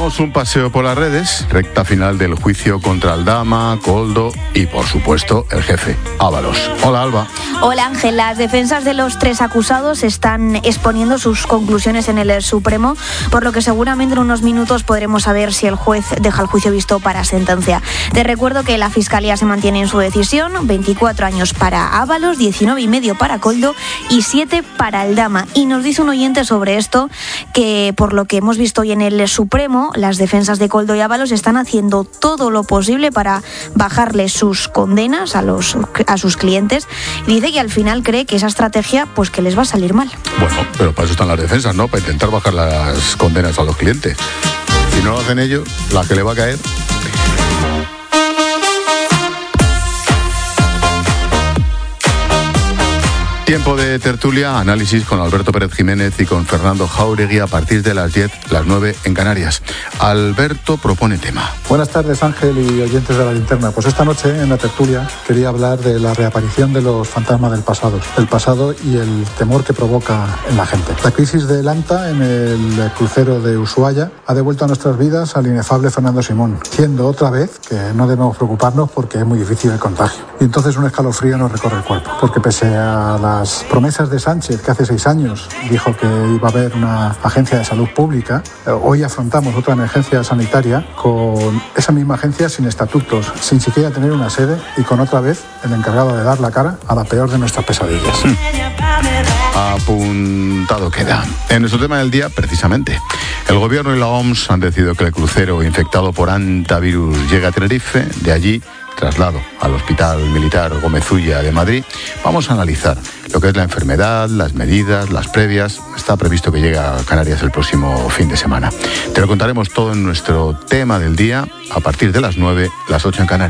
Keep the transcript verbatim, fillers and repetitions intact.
Damos un paseo por las redes, recta final del juicio contra Aldama, Koldo y, por supuesto, el jefe, Ábalos. Hola, Alba. Hola, Ángel. Las defensas de los tres acusados están exponiendo sus conclusiones en el Supremo, por lo que seguramente en unos minutos podremos saber si el juez deja el juicio visto para sentencia. Te recuerdo que la Fiscalía se mantiene en su decisión, veinticuatro años para Ábalos, diecinueve y medio para Koldo y siete para Aldama. Y nos dice un oyente sobre esto que, por lo que hemos visto hoy en el Supremo, las defensas de Koldo y Ábalos están haciendo todo lo posible para bajarle sus condenas a los a sus clientes, y dice que al final cree que esa estrategia pues que les va a salir mal. Bueno, pero para eso están las defensas, ¿no? Para intentar bajar las condenas a los clientes. Si no lo hacen ellos, la que le va a caer. Tiempo de tertulia, análisis con Alberto Pérez Jiménez y con Fernando Jáuregui a partir de las diez, las nueve en Canarias. Alberto propone tema. Buenas tardes, Ángel y oyentes de La Linterna. Pues esta noche en la tertulia quería hablar de la reaparición de los fantasmas del pasado, del pasado y el temor que provoca en la gente. La crisis de Lanta en el crucero de Ushuaia ha devuelto a nuestras vidas al inefable Fernando Simón, siendo otra vez que no debemos preocuparnos porque es muy difícil el contagio. Y entonces un escalofrío nos recorre el cuerpo, porque pese a la Las promesas de Sánchez, que hace seis años dijo que iba a haber una agencia de salud pública, hoy afrontamos otra emergencia sanitaria con esa misma agencia sin estatutos, sin siquiera tener una sede y con otra vez el encargado de dar la cara a la peor de nuestras pesadillas. Apuntado queda. En nuestro tema del día, precisamente, el gobierno y la O M S han decidido que el crucero infectado por hantavirus llegue a Tenerife, de allí traslado al Hospital Militar Gómez Ulla de Madrid. Vamos a analizar lo que es la enfermedad, las medidas, las previas. Está previsto que llegue a Canarias el próximo fin de semana. Te lo contaremos todo en nuestro tema del día a partir de las nueve, las ocho en Canarias.